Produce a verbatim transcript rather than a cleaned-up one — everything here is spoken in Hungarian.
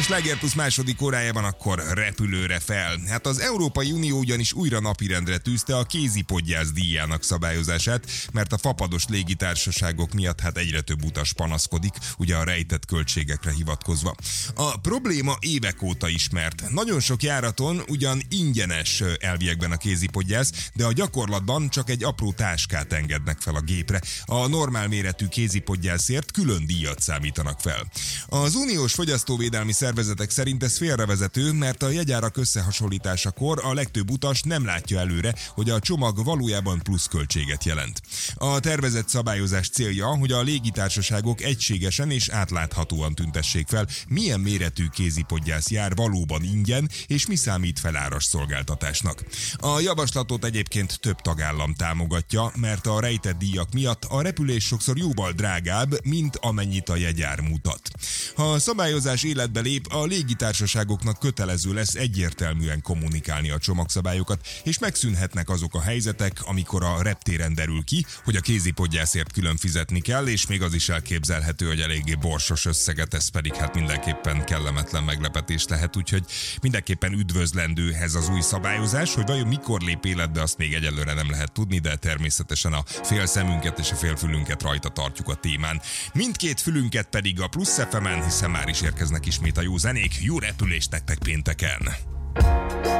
Sláger Plusz második órájában akkor repülőre fel. Hát az Európai Unió ugyanis újra napirendre tűzte a kézipodgyász díjának szabályozását, mert a fapados légitársaságok miatt hát egyre több utas panaszkodik, ugye a rejtett költségekre hivatkozva. A probléma évek óta ismert. Nagyon sok járaton ugyan ingyenes elviekben a kézipodgyász, de a gyakorlatban csak egy apró táskát engednek fel a gépre. A normál méretű kézipodgyászért külön díjat számítanak fel. Az uniós fogyasztóvédelmi szervezetek szerint ez félrevezető, mert a jegyárak összehasonlításakor a legtöbb utas nem látja előre, hogy a csomag valójában pluszköltséget jelent. A tervezett szabályozás célja, hogy a légitársaságok egységesen és átláthatóan tüntessék fel, milyen méretű kézipodgyász jár valóban ingyen, és mi számít feláras szolgáltatásnak. A javaslatot egyébként több tagállam támogatja, mert a rejtett díjak miatt a repülés sokszor jóval drágább, mint amennyit a jegyár mutat. Ha a szabályozás életbe lép, a légitársaságoknak kötelező lesz egyértelműen kommunikálni a csomagszabályokat, és megszűnhetnek azok a helyzetek, amikor a reptéren derül ki, hogy a kézipodgyászért külön fizetni kell, és még az is elképzelhető, hogy eléggé borsos összeget, ez pedig hát mindenképpen kellemetlen meglepetés lehet, úgyhogy mindenképpen üdvözlendő ez az új szabályozás, hogy vajon mikor lép életbe, azt még egyelőre nem lehet tudni, de természetesen a fél szemünket és a fél fülünket rajta tartjuk a témán. Mindkét fülünket pedig a Plusz ef emen, hiszen már is érkeznek ismét a jó zenék. Jó repülést nektek pénteken!